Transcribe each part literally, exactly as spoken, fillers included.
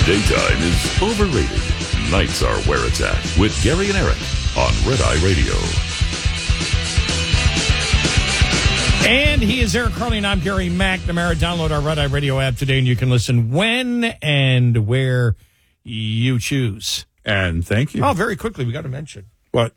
Daytime is overrated. Nights are where it's at with Gary and Eric on Red Eye Radio. And he is Eric Carly, and I'm Gary McNamara. Download our Red Eye Radio app today, and you can listen when and where you choose. And thank you. Oh, very quickly, we got to mention. What?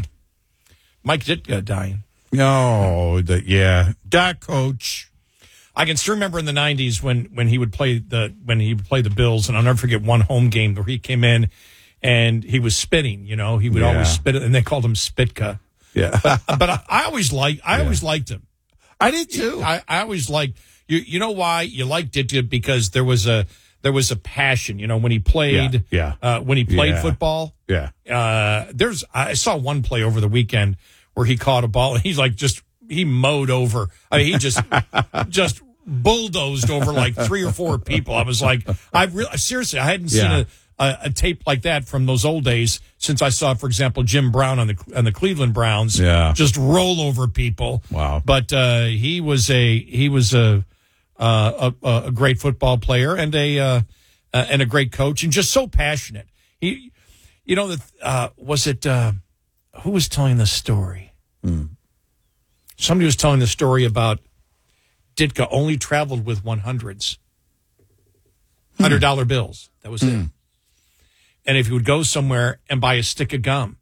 Mike Ditka dying. No, the, yeah. That coach. I can still remember in the nineties when, when he would play the when he would play the Bills, and I'll never forget one home game where he came in and he was spitting. You know, he would Yeah. always spit, and they called him Spitka. Yeah. But I, I always liked I Yeah. always liked him. I did too. I, I always liked you. You know why you liked it? Because there was a there was a passion. You know, when he played, Yeah, yeah. Uh, when he played Yeah. football. Yeah. Uh, there's I saw one play over the weekend where he caught a ball and he's like just he mowed over. I mean, he just just bulldozed over like three or four people. I was like, I really seriously, I hadn't seen Yeah. a, a, a tape like that from those old days since I saw, for example, Jim Brown on the on the Cleveland Browns. Yeah. Just roll over people. Wow. But uh, he was a he was a uh, a, a great football player and a uh, uh, and a great coach and just so passionate. He, you know, the, uh, was it uh, who was telling the story? Hmm. Somebody was telling the story about Ditka only traveled with one hundreds, hundred dollar bills. That was it. And if he would go somewhere and buy a stick of gum,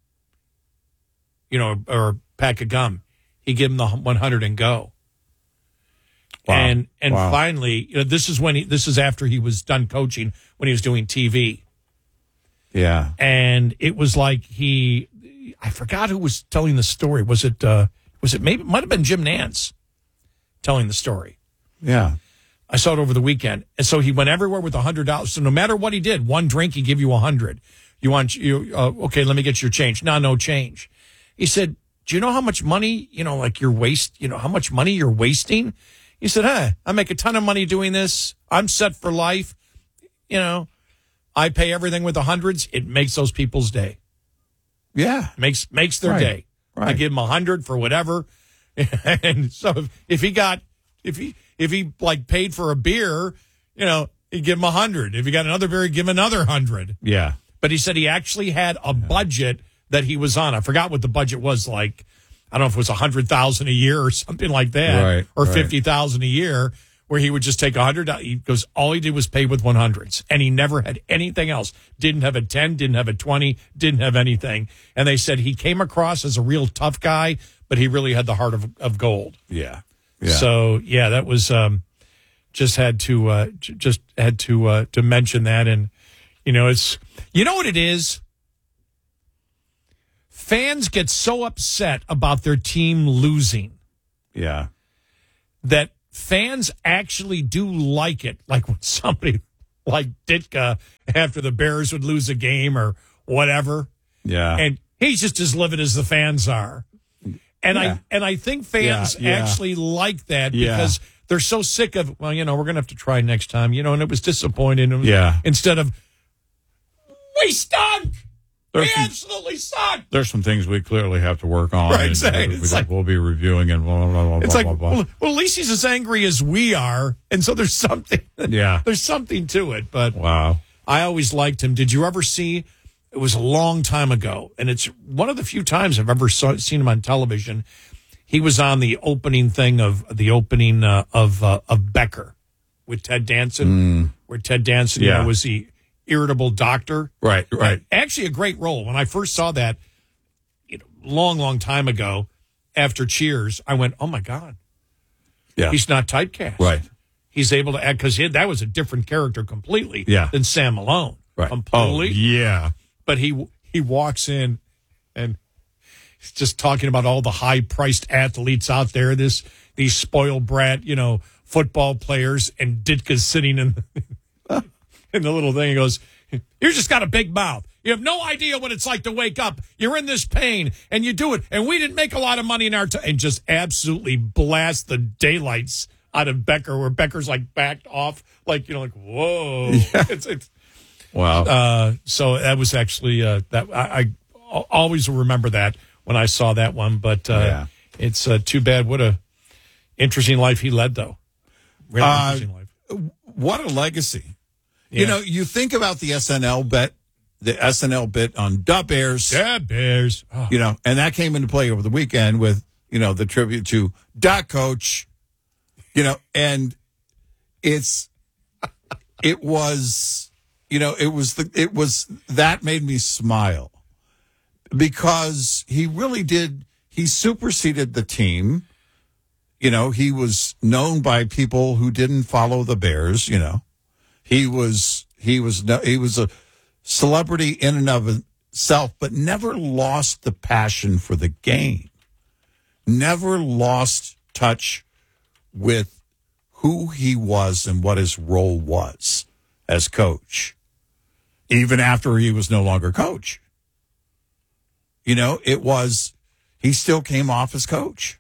you know, or a pack of gum, he'd give him the one hundred and go. Wow. And and Wow. finally, you know, this is when he, this is after he was done coaching, when he was doing T V. Yeah. And it was like he, I forgot who was telling the story. Was it, uh, was it maybe, it might have been Jim Nantz telling the story. Yeah. I saw it over the weekend. And so he went everywhere with a hundred dollars. So no matter what he did, one drink, he'd give you a hundred. You want, you, uh, okay, let me get your change. No, no change. He said, do you know how much money, you know, like you're waste, you know, how much money you're wasting? He said, hey, I make a ton of money doing this. I'm set for life. You know, I pay everything with the hundreds. It makes those people's day. Yeah. Makes, makes their Right. day. I Right. give him a hundred for whatever. And so if, if he got, if he, if he like paid for a beer, you know, he'd give him a hundred. If he got another beer, he'd give him another hundred. Yeah. But he said he actually had a budget that he was on. I forgot what the budget was like. I don't know if it was a hundred thousand a year or something like that, Right, or right. fifty thousand a year, where he would just take a hundred. He goes, all he did was pay with one hundreds, and he never had anything else. Didn't have a ten, didn't have a twenty, didn't have anything. And they said he came across as a real tough guy, but he really had the heart of of gold. Yeah. Yeah. So yeah, that was um, just had to uh, j- just had to uh, to mention that, and you know, it's you know what it is. Fans get so upset about their team losing Yeah. that fans actually do like it. Like when somebody like Ditka after the Bears would lose a game or whatever, Yeah. and he's just as livid as the fans are. And Yeah. I and I think fans Yeah, yeah. actually like that Yeah. because they're so sick of, well, you know, we're going to have to try next time, you know, and it was disappointing. It was- Yeah. Instead of, we stunk. There's we some- absolutely suck. There's some things we clearly have to work on. Right, and exactly. We, It's like- we'll be reviewing and blah, blah, blah, It's blah, like, blah, blah. well, well, at least he's as angry as we are. And so there's something, Yeah. there's something to it. But Wow. I always liked him. Did you ever see, it was a long time ago, and it's one of the few times I've ever saw, seen him on television. He was on the opening thing of the opening uh, of uh, of Becker with Ted Danson, where Ted Danson you Yeah. know, was the irritable doctor. Right. Right. Actually, a great role. When I first saw that, you know, long, long time ago, after Cheers, I went, "Oh my God, Yeah. he's not typecast. Right. He's able to act because that was a different character completely Yeah. than Sam Malone. Right. Completely. Oh, yeah. But he he walks in and he's just talking about all the high priced athletes out there, this these spoiled brat, you know, football players, and Ditka's sitting in the, in the little thing. He goes, "You just got a big mouth. You have no idea what it's like to wake up. You're in this pain, and you do it. And we didn't make a lot of money in our time." And just absolutely blast the daylights out of Becker, where Becker's like backed off, like, you know, like, whoa. Yeah. It's, it's, Wow. uh, so that was actually uh, that I, I always remember that when I saw that one. But uh, Yeah. it's uh, too bad. What a interesting life he led, though. Really Uh, interesting life. What a legacy. You know, you think about the S N L bet, the S N L bit on Da Bears. Yeah, Bears. Oh. You know, and that came into play over the weekend with, you know, the tribute to Da Coach. You know, and it's, it was, you know, it was the, it was, that made me smile because he really did, he superseded the team. You know, he was known by people who didn't follow the Bears, you know. He was, he was, he was a celebrity in and of himself, but never lost the passion for the game. Never lost touch with who he was and what his role was as coach, even after he was no longer coach. You know, it was, he still came off as coach.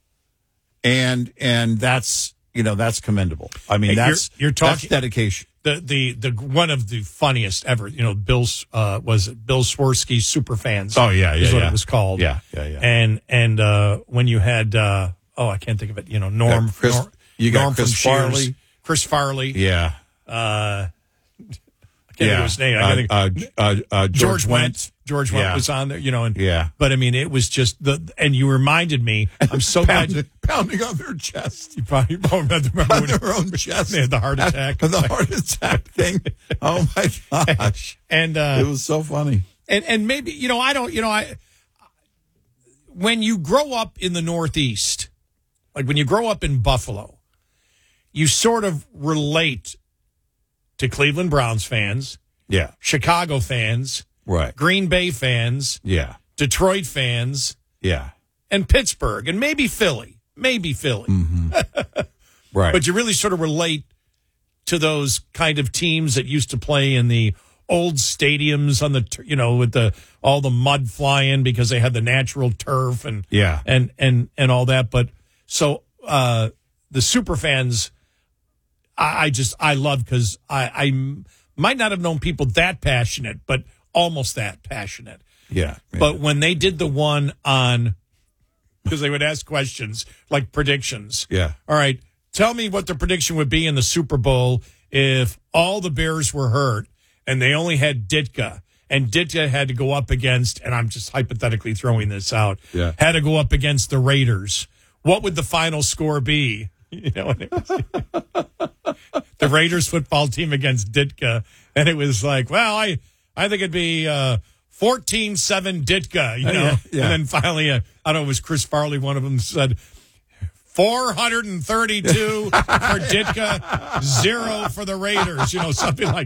And, and that's, you know, that's commendable. I mean, Hey, that's, you're, you're talking, that's dedication. The, the, the, one of the funniest ever, you know, Bill's, uh, was it Bill Swirsky Superfans? Oh, yeah, yeah, is what yeah. it was called. Yeah, yeah, yeah. And, and, uh, when you had, uh, oh, I can't think of it, you know, Norm, Yeah, Chris- Norm, you got Norm Chris from Cheers, Farley. Chris Farley. Yeah. Uh, I can't Yeah. think of his name. I Uh, can't think, uh, uh, uh, George, George Wendt. Wendt. George Wendt Yeah. was on there, you know, and, Yeah. but I mean, it was just the, and you reminded me, I'm so glad you, Pounding, pounding on their chest. you probably remember On when their own chest. they had the heart attack. The heart attack thing. Oh, my gosh. And, uh, It was so funny. And and maybe, you know, I don't, you know, I when you grow up in the Northeast, like when you grow up in Buffalo, you sort of relate to Cleveland Browns fans, Yeah. Chicago fans, Right. Green Bay fans, Yeah. Detroit fans, Yeah. and Pittsburgh, and maybe Philly, maybe Philly. Right. But you really sort of relate to those kind of teams that used to play in the old stadiums on the, tur- you know, with the all the mud flying because they had the natural turf and Yeah. and and and all that. But so uh, the super fans, I, I just I love because I, I m- might not have known people that passionate, but almost that passionate. yeah. yeah. But when they did the one on, because they would ask questions like predictions. Yeah. All right. Tell me what the prediction would be in the Super Bowl if all the Bears were hurt and they only had Ditka, and Ditka had to go up against, and I'm just hypothetically throwing this out, Yeah. had to go up against the Raiders. What would the final score be? You know, and it was, the Raiders football team against Ditka, and it was like, well, I I think it'd be uh, fourteen seven Ditka, you know, Yeah, yeah. and then finally, uh, I don't know, it was Chris Farley, one of them said, four hundred thirty-two for Ditka, zero for the Raiders, you know, something like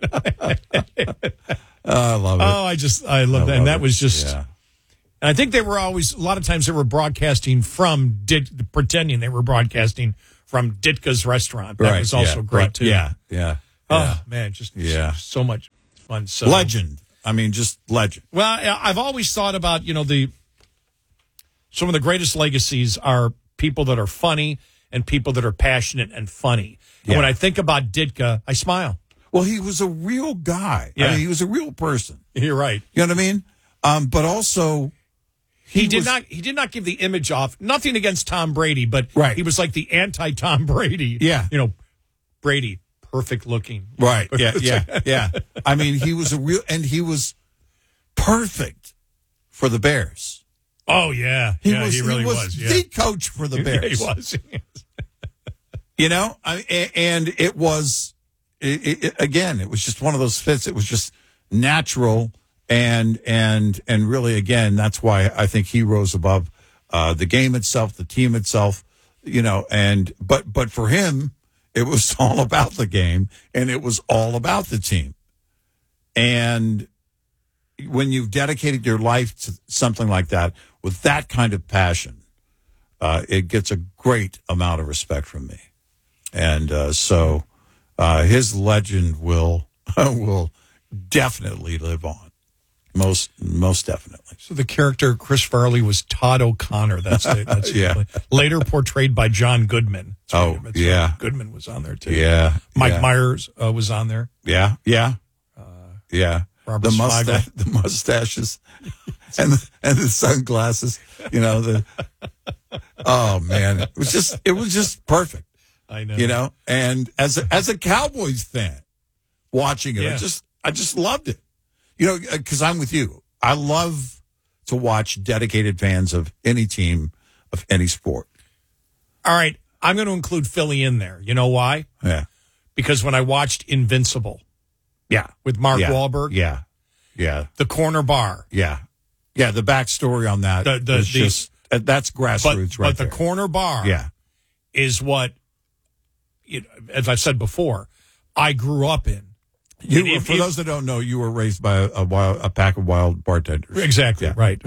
that. Oh, I love it. Oh, I just, I love I that. love And that it. was just, Yeah. and I think they were always, a lot of times they were broadcasting from, Dit, pretending they were broadcasting from Ditka's restaurant. That Right, was also yeah, great, right, too. Yeah. Yeah. Oh, yeah. man, just Yeah. so much fun. So, Legend. I mean, just legend. Well, I- I've always thought about, you know, the, some of the greatest legacies are people that are funny and people that are passionate and funny. And Yeah. when I think about Ditka, I smile. Well, he was a real guy. I Yeah. mean, he was a real person. You're right. You know what I mean? Um, but also, He, did was- not. He did not give the image off. Nothing against Tom Brady, but Right. he was like the anti-Tom Brady. Yeah. You know, Brady, perfect looking. Right. Yeah. Yeah. Yeah. I mean, he was a real, and he was perfect for the Bears. Oh yeah. He yeah, was, he really was, was. yeah. the coach for the Yeah, Bears. he was. You know, I, a- and it was, it, it, again, it was just one of those fits. It was just natural. And, and, and really, again, that's why I think he rose above uh, the game itself, the team itself, you know, and, but, but for him, it was all about the game and it was all about the team. And when you've dedicated your life to something like that with that kind of passion, uh, it gets a great amount of respect from me. And uh, so uh, his legend will will definitely live on, most most definitely. So the character Chris Farley was Todd O'Connor. That's the, that's Yeah. the, later portrayed by John Goodman. That's Oh, right. That's yeah. right. Goodman was on there too. Yeah, Mike yeah. Myers uh, was on there. Yeah, yeah, yeah. Robert The mustache, Smigel. the mustaches, and the, and the sunglasses. You know the. Oh man, it was just it was just perfect. I know. You know, and as a, as a Cowboys fan, watching it. Yeah. I just, I just loved it. You know, because I'm with you. I love to watch dedicated fans of any team, of any sport. All right, I'm going to include Philly in there. You know why? Yeah. Because when I watched Invincible, Yeah. with Mark yeah. Wahlberg, Yeah. Yeah. the corner bar, Yeah. Yeah. The backstory on that. The- the- is the- just, uh, that's but grassroots right but the there. corner bar, Yeah. is what, you know, as I've said before, I grew up in. You And were, if- for if- those that don't know, you were raised by a, a, wild, a pack of wild bartenders. Exactly Yeah. right.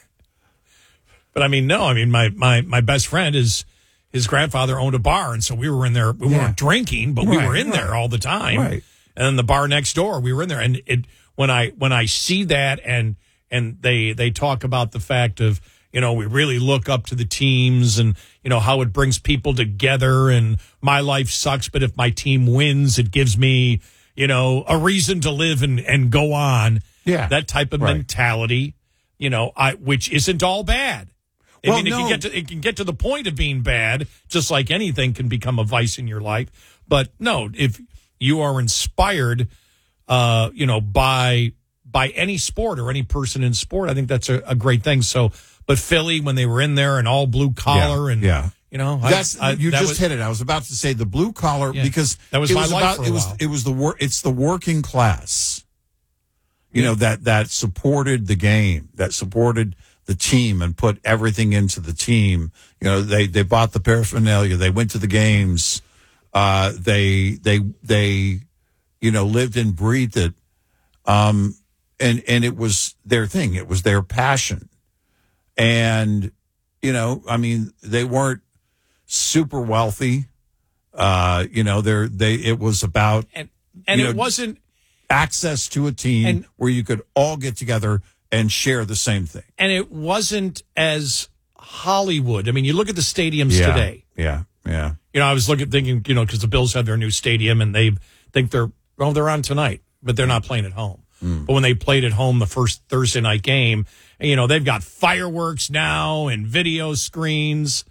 But I mean, no, I mean my my my best friend is his grandfather owned a bar, and so we were in there. We Yeah. weren't drinking, but we Right, were in right. there all the time. Right. And then the bar next door, we were in there, and it when I when I see that and and they they talk about the fact of, you know, we really look up to the teams and, you know, how it brings people together, and my life sucks, but if my team wins, it gives me, you know, a reason to live and, and go on. Yeah. That type of Right. mentality, you know, I which isn't all bad. I Well, mean, it no. can get to it can get to the point of being bad, just like anything can become a vice in your life. But no, if you are inspired, uh, you know, by by any sport or any person in sport, I think that's a, a great thing. So, but Philly, when they were in there and all blue collar, Yeah, and yeah. you know, I- That's I, you that just was, hit it. I was about to say the blue collar Yeah. because That was it my was life about for a it was while. it was the work. It's the working class, you know, that that supported the game, that supported the team, and put everything into the team. You know, they they bought the paraphernalia, they went to the games, uh, they they they, you know, lived and breathed it, um, and and it was their thing. It was their passion. And, you know, I mean, they weren't super wealthy. Uh, you know, they're, they, it was about and and you it know, wasn't. access to a team And- where you could all get together and share the same thing. And it wasn't as Hollywood. I mean, you look at the stadiums today. Yeah. Yeah. You know, I was looking, thinking, you know, because the Bills have their new stadium and they think they're, well, they're on tonight, but they're not playing at home. Mm. But when they played at home the first Thursday night game, you know, they've got fireworks now and video screens.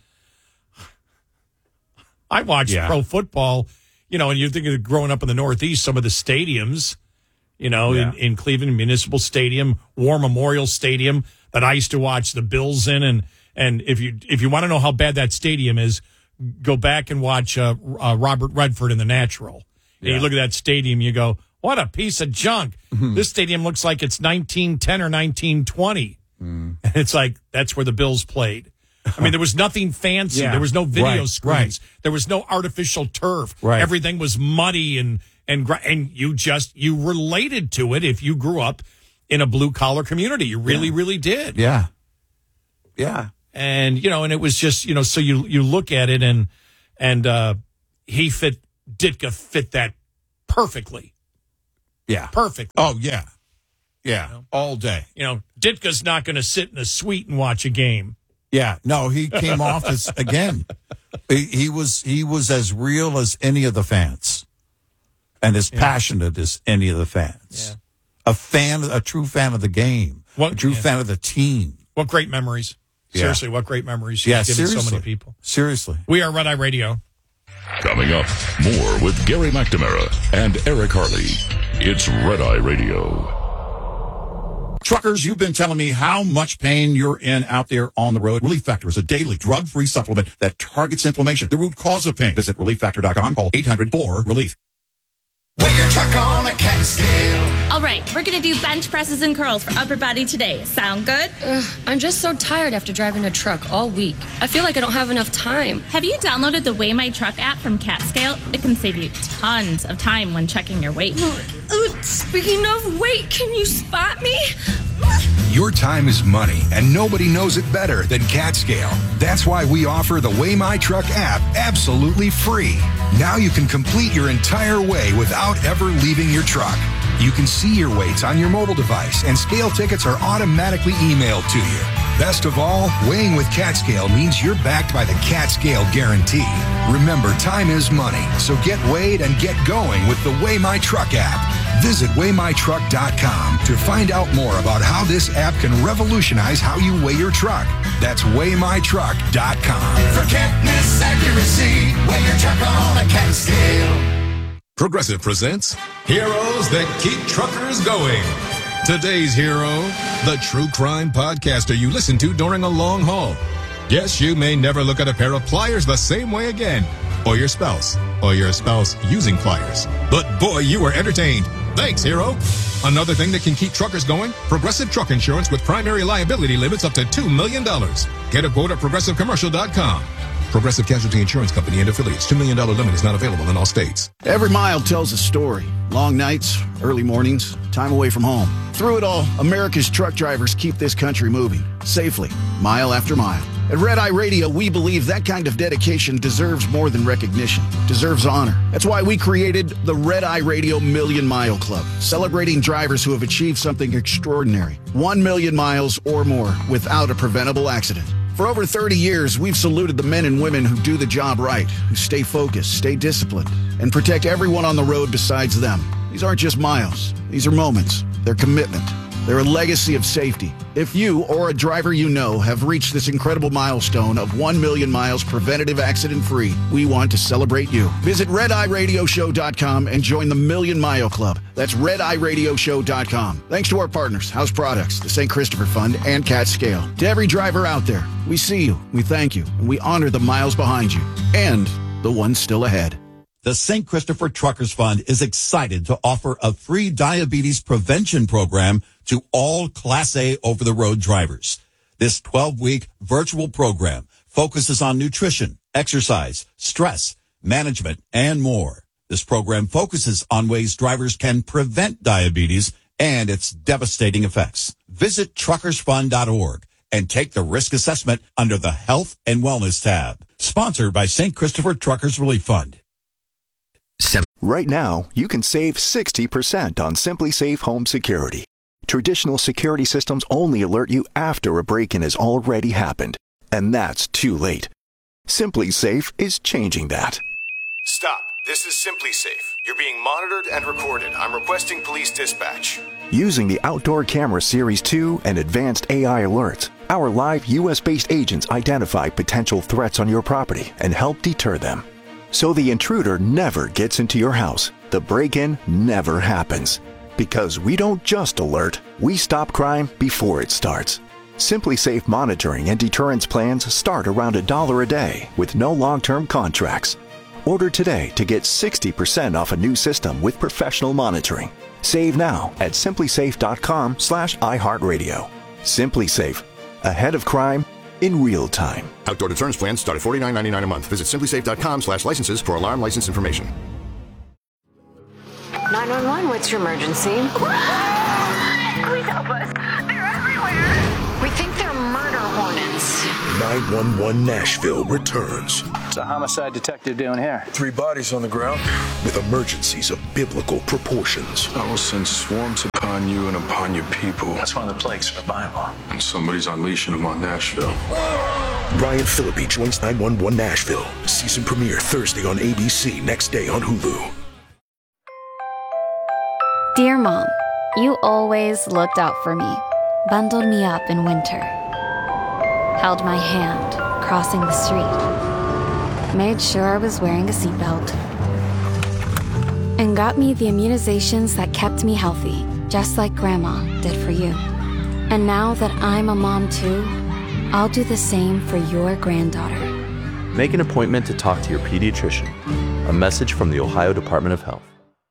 I watched Yeah. pro football, you know, and you're thinking of growing up in the Northeast, some of the stadiums, you know, Yeah. in, in Cleveland, Municipal Stadium, War Memorial Stadium that I used to watch the Bills in. And, and if you, if you want to know how bad that stadium is, go back and watch uh, uh, Robert Redford in The Natural. And Yeah. you look at that stadium, you go, what a piece of junk. Mm-hmm. This stadium looks like it's nineteen ten or nineteen twenty. Mm. And it's like, that's where the Bills played. I mean, there was nothing fancy. Yeah. There was no video Right, screens. right. There was no artificial turf. Right. Everything was muddy and, and, gr- and you just, you related to it if you grew up in a blue collar community. You really, really did. Yeah. Yeah. And, you know, and it was just, you know, so you, you look at it and, and, uh, he fit, Ditka fit that perfectly. Yeah. Perfect. Oh, yeah. Yeah. All day. You know, Ditka's not going to sit in a suite and watch a game. Yeah. No, he came off as, again, he, he was, he was as real as any of the fans and as passionate as any of the fans. Yeah. A fan, a true fan of the game, What- a true yeah. fan of the team. What great memories. Yeah. Seriously, what great memories. Yeah, You've given seriously. so many people. Seriously. We are Red Eye Radio. Coming up, more with Gary McNamara and Eric Harley. It's Red Eye Radio. Truckers, you've been telling me how much pain you're in out there on the road. Relief Factor is a daily drug-free supplement that targets inflammation, the root cause of pain. Visit relief factor dot com. Call eight hundred four relief. Weigh your truck on a cat scale. All right, we're going to do bench presses and curls for upper body today. Sound good? Ugh, I'm just so tired after driving a truck all week. I feel like I don't have enough time. Have you downloaded the Weigh My Truck app from CatScale? It can save you tons of time when checking your weight. Uh, speaking of weight, can you spot me? Your time is money, and nobody knows it better than CatScale. That's why we offer the Weigh My Truck app absolutely free. Now you can complete your entire weigh without ever leaving your truck. You can see your weights on your mobile device, and scale tickets are automatically emailed to you. Best of all, weighing with CatScale means you're backed by the CatScale guarantee. Remember, time is money, so get weighed and get going with the Weigh My Truck app. Visit weigh my truck dot com to find out more about how this app can revolutionize how you weigh your truck. That's weigh my truck dot com. For can't miss accuracy, weigh your truck on a cat scale. Progressive presents Heroes That Keep Truckers Going. Today's hero, the true crime podcaster you listen to during a long haul. Yes, you may never look at a pair of pliers the same way again, or your spouse, or your spouse using pliers. But boy, you were entertained. Thanks, hero. Another thing that can keep truckers going, Progressive Truck Insurance with primary liability limits up to two million dollars. Get a quote at progressive commercial dot com. Progressive Casualty Insurance Company and affiliates. two million dollars limit is not available in all states. Every mile tells a story. Long nights, early mornings, time away from home. Through it all, America's truck drivers keep this country moving, safely, mile after mile. At Red Eye Radio, we believe that kind of dedication deserves more than recognition, deserves honor. That's why we created the Red Eye Radio Million Mile Club, celebrating drivers who have achieved something extraordinary. One million miles or more without a preventable accident. For over thirty years, we've saluted the men and women who do the job right, who stay focused, stay disciplined, and protect everyone on the road besides them. These aren't just miles. These are moments. They're commitment. They're a legacy of safety. If you or a driver you know have reached this incredible milestone of one million miles preventative accident-free, we want to celebrate you. Visit red eye radio show dot com and join the Million Mile Club. That's red eye radio show dot com. Thanks to our partners, House Products, the Saint Christopher Fund, and Cat Scale. To every driver out there, we see you, we thank you, and we honor the miles behind you and the ones still ahead. The Saint Christopher Truckers Fund is excited to offer a free diabetes prevention program to all Class A over-the-road drivers. This twelve-week virtual program focuses on nutrition, exercise, stress, management, and more. This program focuses on ways drivers can prevent diabetes and its devastating effects. Visit truckers fund dot org and take the risk assessment under the Health and Wellness tab. Sponsored by Saint Christopher Truckers Relief Fund. Right now, you can save sixty percent on Simply Safe Home Security. Traditional security systems only alert you after a break-in has already happened, and that's too late. Simply Safe is changing that. Stop. This is Simply Safe. You're being monitored and recorded. I'm requesting police dispatch. Using the Outdoor Camera Series two and advanced A I alerts, our live U S-based agents identify potential threats on your property and help deter them. So the intruder never gets into your house. The break-in never happens. Because we don't just alert, we stop crime before it starts. Simply Safe monitoring and deterrence plans start around a dollar a day with no long-term contracts. Order today to get sixty percent off a new system with professional monitoring. Save now at simply safe dot com slash iHeartRadio. Simply Safe. Ahead of crime in real time. Outdoor deterrence plans start at forty-nine ninety-nine a month. Visit simply safe dot com slash licenses for alarm license information. nine one one, what's your emergency? Please help us. They're everywhere. We think they're murder hornets. nine one one Nashville returns. What's a homicide detective doing here? Three bodies on the ground with emergencies of biblical proportions. I will send swarms upon you and upon your people. That's one of the plagues in the Bible. And somebody's unleashing them on Nashville. Ryan Phillippe joins nine one one Nashville. Season premiere Thursday on A B C, next day on Hulu. Dear Mom, you always looked out for me, bundled me up in winter, held my hand crossing the street, made sure I was wearing a seatbelt, and got me the immunizations that kept me healthy, just like Grandma did for you. And now that I'm a mom too, I'll do the same for your granddaughter. Make an appointment to talk to your pediatrician. A message from the Ohio Department of Health.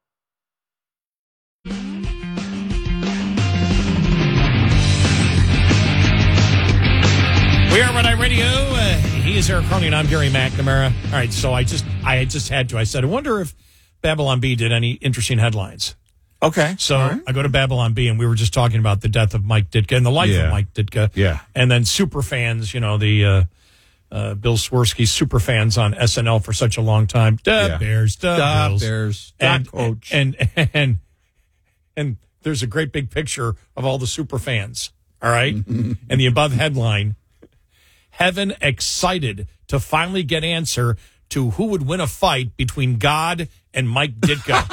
We are Red Eye Radio. Uh, he is Eric Carly, and I'm Gary McNamara. All right, so I just I just had to. I said, I wonder if Babylon Bee did any interesting headlines. Okay. So right. I go to Babylon Bee, and we were just talking about the death of Mike Ditka and the life yeah. of Mike Ditka. Yeah. And then super fans, you know, the uh, uh, Bill Swirsky super fans on S N L for such a long time. Duh, yeah. Bears, duh, duh Bills. Bears, and, duh, coach. And, and, and, and there's a great big picture of all the super fans, all right? And the above headline, Heaven excited to finally get answer to who would win a fight between God and Mike Ditka.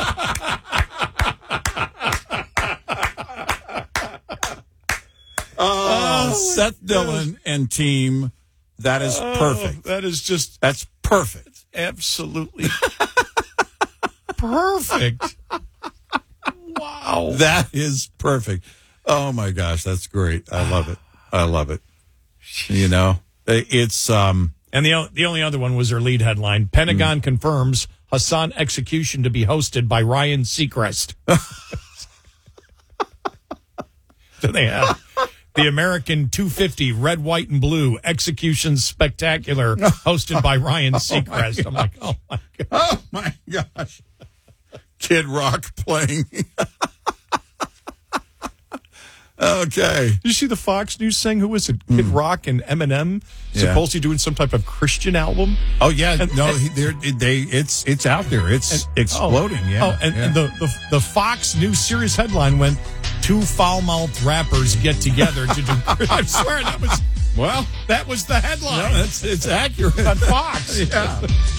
oh, Seth Dillon and team. That is perfect. Oh, that is just... That's perfect. Absolutely perfect. Wow. That is perfect. Oh my gosh, that's great. I love it. I love it. You know, it's um and the the only other one was their lead headline. Pentagon mm. confirms Hassan execution to be hosted by Ryan Seacrest. So they have the American two fifty red, white, and blue execution spectacular hosted by Ryan Seacrest. Oh I'm like, oh my god. Oh my gosh. Kid Rock playing. Okay. Did you see the Fox News thing? Who was it? Kid mm. Rock and Eminem yeah. supposedly doing some type of Christian album? Oh yeah, and, no, and, he, they're, they it's it's out there. It's and, exploding. Oh, yeah. Oh, and, yeah. and the, the the Fox News series headline went, two foul-mouthed rappers get together to do. I swear that was well, that was the headline. No, that's it's accurate on Fox. Yeah.